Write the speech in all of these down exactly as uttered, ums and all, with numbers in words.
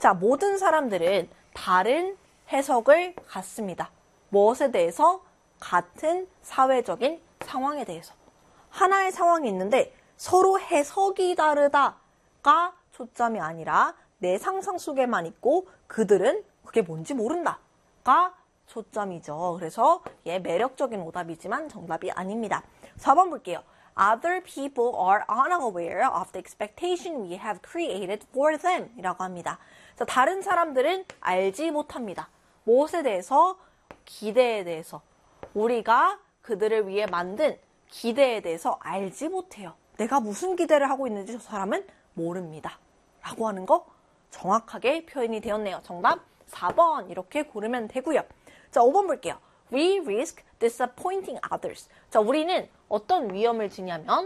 자, 모든 사람들은 다른 해석을 갖습니다. 무엇에 대해서? 같은 사회적인 상황에 대해서. 하나의 상황이 있는데 서로 해석이 다르다가 초점이 아니라 내 상상 속에만 있고 그들은 그게 뭔지 모른다가 초점이죠. 그래서 얘 매력적인 오답이지만 정답이 아닙니다. 사 번 볼게요. Other people are unaware of the expectation we have created for them 이라고 합니다. 자, 다른 사람들은 알지 못합니다. 무엇에 대해서? 기대에 대해서. 우리가 그들을 위해 만든 기대에 대해서 알지 못해요. 내가 무슨 기대를 하고 있는지 저 사람은 모릅니다. 라고 하는 거 정확하게 표현이 되었네요. 정답 사 번 이렇게 고르면 되고요. 자, 오 번 볼게요. We risk disappointing others. 자, 우리는 어떤 위험을 지냐면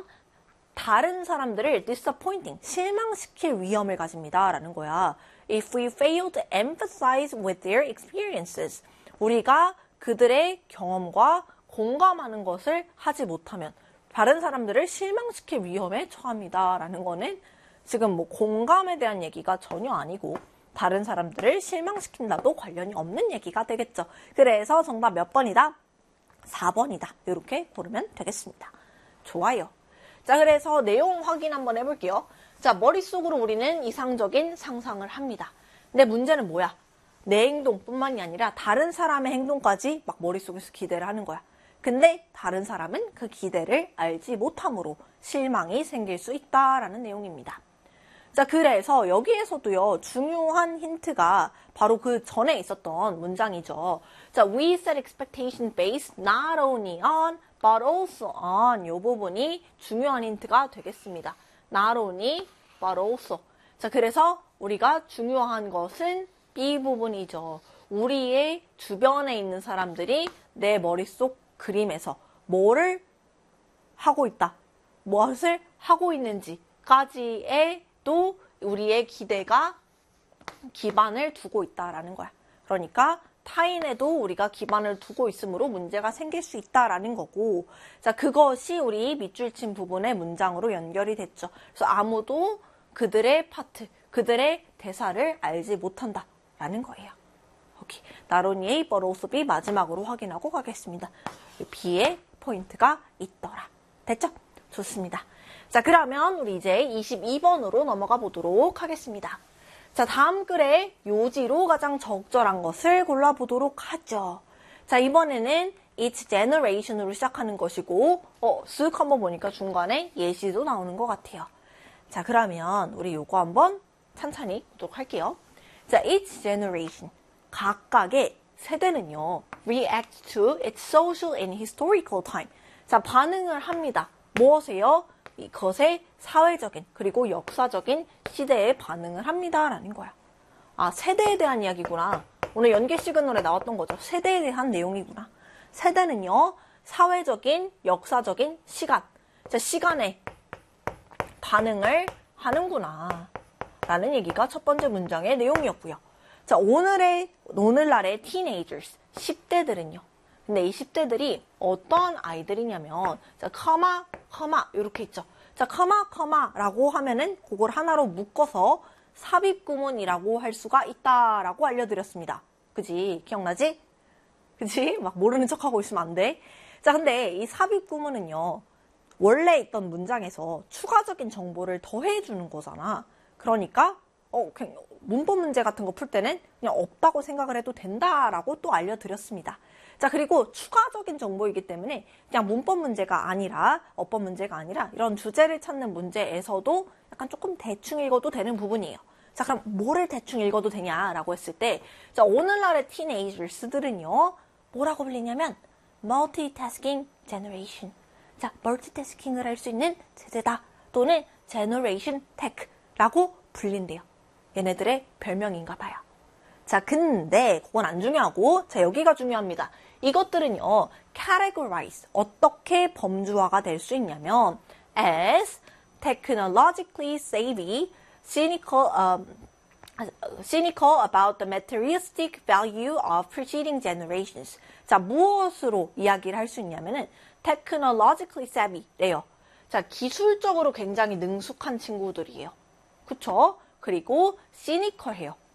다른 사람들을 disappointing, 실망시킬 위험을 가집니다. 라는 거야. If we fail to empathize with their experiences. 우리가 그들의 경험과 공감하는 것을 하지 못하면 다른 사람들을 실망시킬 위험에 처합니다. 라는 거는 지금 뭐 공감에 대한 얘기가 전혀 아니고 다른 사람들을 실망시킨다도 관련이 없는 얘기가 되겠죠. 그래서 정답 몇 번이다? 사 번이다. 이렇게 고르면 되겠습니다. 좋아요. 자, 그래서 내용 확인 한번 해볼게요. 자, 머릿속으로 우리는 이상적인 상상을 합니다. 근데 문제는 뭐야? 내 행동뿐만이 아니라 다른 사람의 행동까지 막 머릿속에서 기대를 하는 거야. 근데 다른 사람은 그 기대를 알지 못함으로 실망이 생길 수 있다라는 내용입니다. 자, 그래서 여기에서도요, 중요한 힌트가 바로 그 전에 있었던 문장이죠. 자, we set expectation based not only on, but also on 이 부분이 중요한 힌트가 되겠습니다. not only, but also. 자, 그래서 우리가 중요한 것은 B 부분이죠. 우리의 주변에 있는 사람들이 내 머릿속 그림에서 뭐를 하고 있다, 무엇을 하고 있는지까지의 또 우리의 기대가 기반을 두고 있다라는 거야. 그러니까 타인에도 우리가 기반을 두고 있으므로 문제가 생길 수 있다라는 거고, 자, 그것이 우리 밑줄 친 부분의 문장으로 연결이 됐죠. 그래서 아무도 그들의 파트, 그들의 대사를 알지 못한다라는 거예요. 오케이. Not only A, but also B 마지막으로 확인하고 가겠습니다. B에 포인트가 있더라. 됐죠? 좋습니다. 자, 그러면 우리 이제 이십이 번으로 넘어가 보도록 하겠습니다. 자, 다음 글에 요지로 가장 적절한 것을 골라보도록 하죠. 자, 이번에는 each generation으로 시작하는 것이고, 어, 쓱 한번 보니까 중간에 예시도 나오는 것 같아요. 자, 그러면 우리 요거 한번 찬찬히 보도록 할게요. 자, each generation. 각각의 세대는요, react to its social and historical time. 자, 반응을 합니다. 무엇에요? 이것의 사회적인 그리고 역사적인 시대에 반응을 합니다라는 거야. 아, 세대에 대한 이야기구나. 오늘 연계 시그널에 나왔던 거죠. 세대에 대한 내용이구나. 세대는요, 사회적인, 역사적인 시간. 자, 시간에 반응을 하는구나. 라는 얘기가 첫 번째 문장의 내용이었고요. 자, 오늘의, 오늘날의 teenagers, 십 대들은요. 근데 이 십 대들이 어떤 아이들이냐면, 자, 커마, 커마, 이렇게 있죠. 자, 커마, 커마라고 하면은 그걸 하나로 묶어서 삽입구문이라고 할 수가 있다라고 알려드렸습니다. 그지? 기억나지? 그지? 막 모르는 척하고 있으면 안 돼. 자, 근데 이 삽입구문은요, 원래 있던 문장에서 추가적인 정보를 더해주는 거잖아. 그러니까, 어, 그냥 문법 문제 같은 거 풀 때는 그냥 없다고 생각을 해도 된다라고 또 알려드렸습니다. 자, 그리고 추가적인 정보이기 때문에 그냥 문법 문제가 아니라, 어법 문제가 아니라 이런 주제를 찾는 문제에서도 약간 조금 대충 읽어도 되는 부분이에요. 자, 그럼 뭐를 대충 읽어도 되냐라고 했을 때, 자, 오늘날의 티네이저스들은요, 뭐라고 불리냐면 multitasking generation. 자, 멀티태스킹을 할 수 있는 세대다. 또는 generation tech라고 불린대요. 얘네들의 별명인가 봐요. 자, 근데 그건 안 중요하고, 자, 여기가 중요합니다. 이것들은요, categorize, 어떻게 범주화가 될 수 있냐면 as technologically savvy, cynical, um, cynical about the materialistic value of preceding generations. 자, 무엇으로 이야기를 할 수 있냐면은 technologically savvy래요. 자, 기술적으로 굉장히 능숙한 친구들이에요. 그쵸? 그리고 cynical해요.